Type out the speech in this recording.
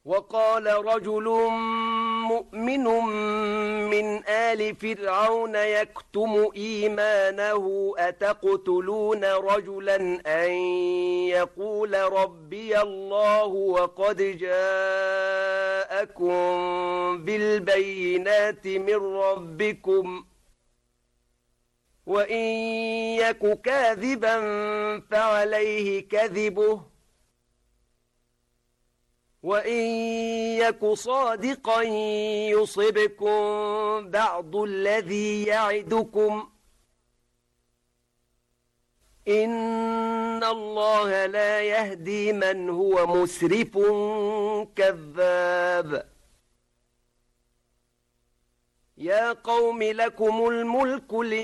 وقال رجل مؤمن من آل فرعون يكتم إيمانه أتقتلون رجلا أن يقول ربي الله وقد جاءكم بالبينات من ربكم وإن يك كاذبا فعليه كذبه وإن يك صادقا يصبكم بعض الذي يعدكم إن الله لا يهدي من هو مسرف كذاب يا قوم لكم الملك